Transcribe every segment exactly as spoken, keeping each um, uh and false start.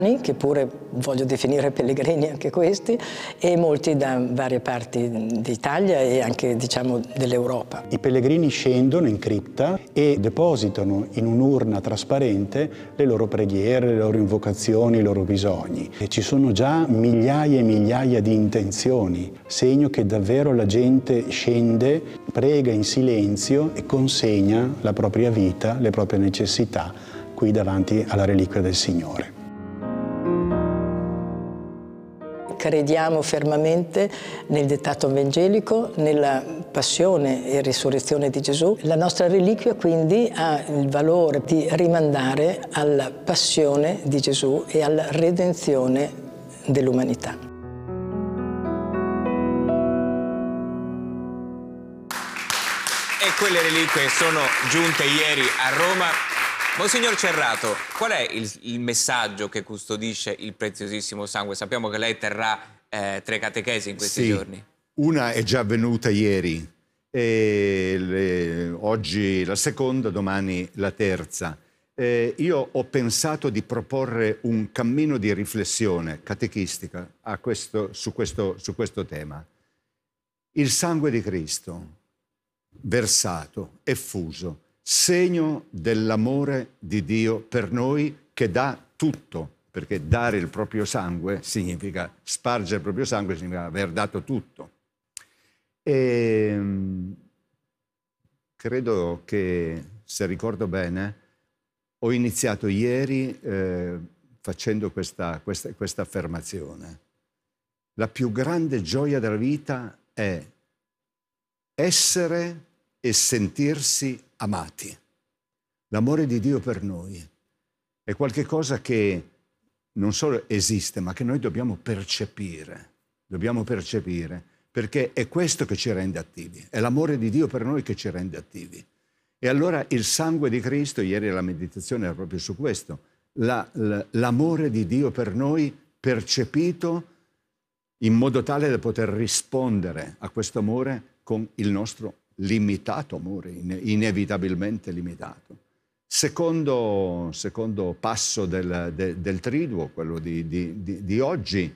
che pure voglio definire pellegrini anche questi, e molti da varie parti d'Italia e anche, diciamo, dell'Europa. I pellegrini scendono in cripta e depositano in un'urna trasparente le loro preghiere, le loro invocazioni, i loro bisogni. E ci sono già migliaia e migliaia di intenzioni, segno che davvero la gente scende, prega in silenzio e consegna la propria vita, le proprie necessità qui davanti alla reliquia del Signore. Crediamo fermamente nel dettato evangelico, nella passione e risurrezione di Gesù. La nostra reliquia quindi ha il valore di rimandare alla passione di Gesù e alla redenzione dell'umanità. E quelle reliquie sono giunte ieri a Roma. Monsignor Cerrato, qual è il, il messaggio che custodisce il preziosissimo sangue? Sappiamo che lei terrà eh, tre catechesi in questi sì, giorni. Una è già avvenuta ieri, e le, oggi la seconda, domani la terza. Eh, io ho pensato di proporre un cammino di riflessione catechistica a questo, su, questo, su questo tema. Il sangue di Cristo, versato, effuso, segno dell'amore di Dio per noi, che dà tutto, perché dare il proprio sangue significa, spargere il proprio sangue significa aver dato tutto. E credo che, se ricordo bene, ho iniziato ieri eh, facendo questa, questa, questa affermazione. La più grande gioia della vita è essere e sentirsi amati. L'amore di Dio per noi è qualcosa che non solo esiste, ma che noi dobbiamo percepire. Dobbiamo percepire, perché è questo che ci rende attivi. È l'amore di Dio per noi che ci rende attivi. E allora il sangue di Cristo, ieri la meditazione era proprio su questo, la, la, l'amore di Dio per noi percepito in modo tale da poter rispondere a questo amore con il nostro limitato amore, inevitabilmente limitato. Secondo, secondo passo del, de, del triduo, quello di, di, di, di oggi,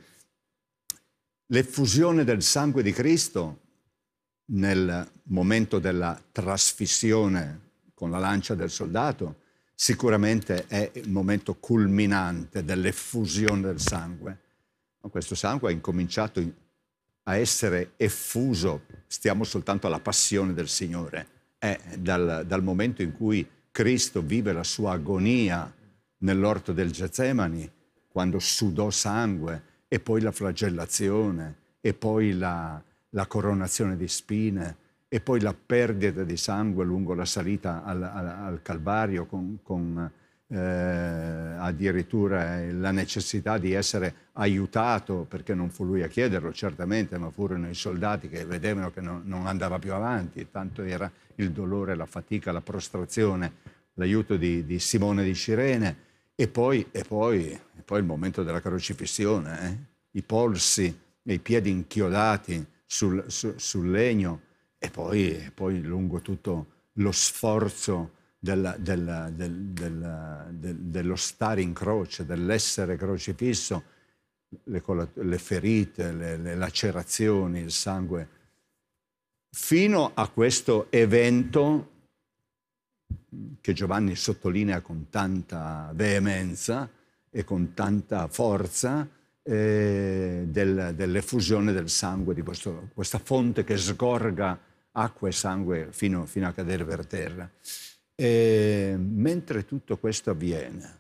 l'effusione del sangue di Cristo nel momento della trasfissione con la lancia del soldato sicuramente è il momento culminante dell'effusione del sangue. Questo sangue ha incominciato in, a essere effuso, stiamo soltanto alla passione del Signore, è dal, dal momento in cui Cristo vive la sua agonia nell'orto del Getsemani, quando sudò sangue, e poi la flagellazione, e poi la, la coronazione di spine, e poi la perdita di sangue lungo la salita al, al, al Calvario, con, con eh, addirittura la necessità di essere aiutato, perché non fu lui a chiederlo certamente, ma furono i soldati che vedevano che non, non andava più avanti, tanto era il dolore, la fatica, la prostrazione, l'aiuto di, di Simone di Cirene, e poi, e poi, e poi il momento della crocifissione, eh? I polsi e i piedi inchiodati sul, su, sul legno, e poi, e poi lungo tutto lo sforzo Del, del, del, del, del, dello stare in croce, dell'essere crocifisso, le, le ferite, le, le lacerazioni, il sangue, fino a questo evento che Giovanni sottolinea con tanta veemenza e con tanta forza, eh, del, dell'effusione del sangue, di questo, questa fonte che sgorga acqua e sangue fino, fino a cadere per terra. E mentre tutto questo avviene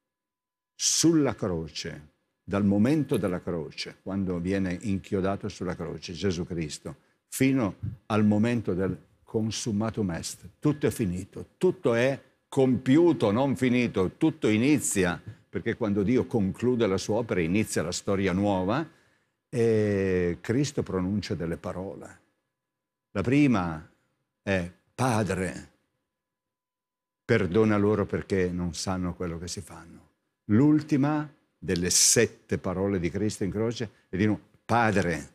sulla croce, dal momento della croce, quando viene inchiodato sulla croce Gesù Cristo, fino al momento del consumatum est, tutto è finito, tutto è compiuto, non finito, tutto inizia, perché quando Dio conclude la sua opera inizia la storia nuova, e Cristo pronuncia delle parole. La prima è: Padre, perdona loro perché non sanno quello che si fanno. L'ultima delle sette parole di Cristo in croce è di nuovo: Padre,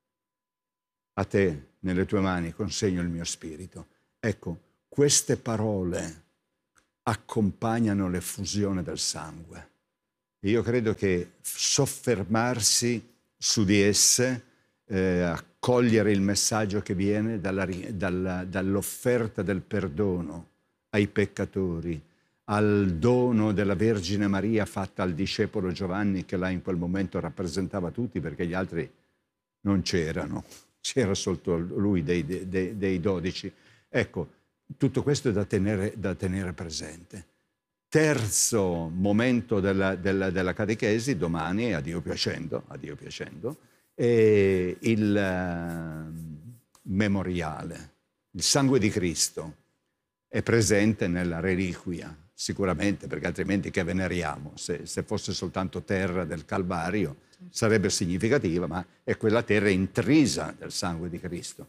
a te, nelle tue mani, consegno il mio spirito. Ecco, queste parole accompagnano l'effusione del sangue. Io credo che soffermarsi su di esse, eh, accogliere il messaggio che viene dalla, dalla, dall'offerta del perdono ai peccatori, al dono della Vergine Maria fatta al discepolo Giovanni, che là in quel momento rappresentava tutti perché gli altri non c'erano, c'era soltanto lui dei, dei, dei dodici. Ecco, tutto questo è da tenere, da tenere presente. Terzo momento della, della, della catechesi, domani, a Dio piacendo, a Dio piacendo, è il uh, memoriale. Il sangue di Cristo è presente nella reliquia, sicuramente, perché altrimenti che veneriamo? Se, se fosse soltanto terra del Calvario sarebbe significativa, ma è quella terra intrisa del sangue di Cristo.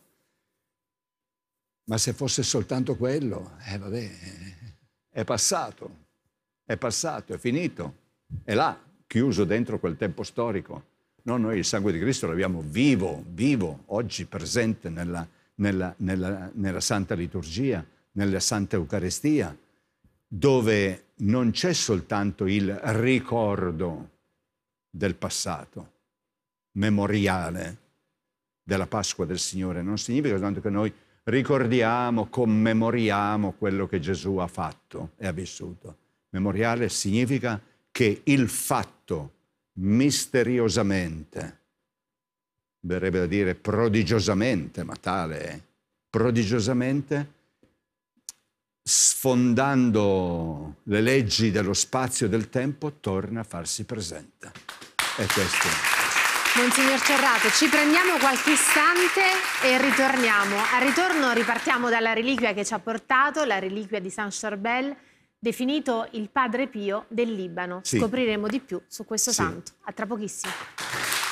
Ma se fosse soltanto quello, eh vabbè, è passato. È passato, è finito, è là, chiuso dentro quel tempo storico. No, noi il sangue di Cristo l'abbiamo vivo, vivo, oggi presente nella, nella, nella, nella Santa Liturgia, nella Santa Eucaristia, dove non c'è soltanto il ricordo del passato, memoriale della Pasqua del Signore. Non significa soltanto che noi ricordiamo, commemoriamo quello che Gesù ha fatto e ha vissuto. Memoriale significa che il fatto misteriosamente, verrebbe da dire prodigiosamente, ma tale è, prodigiosamente, sfondando le leggi dello spazio e del tempo, torna a farsi presente. E questo. Monsignor Cerrato, ci prendiamo qualche istante e ritorniamo. Al ritorno ripartiamo dalla reliquia che ci ha portato, la reliquia di San Charbel, definito il Padre Pio del Libano. Sì. Scopriremo di più su questo Sì. santo. A tra pochissimo.